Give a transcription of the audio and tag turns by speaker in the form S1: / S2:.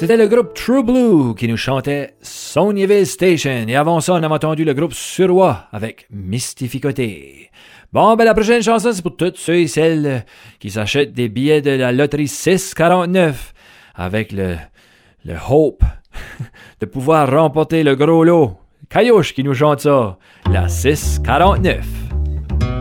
S1: C'était le groupe True Blue qui nous chantait Sonyville Station. Et avant ça, on a entendu le groupe Suroît avec Mystificoté. Bon, ben la prochaine chanson, c'est pour tous ceux et celles qui s'achètent des billets de la loterie 649 avec le hope de pouvoir remporter le gros lot. Caillouche qui nous chante ça, la 649.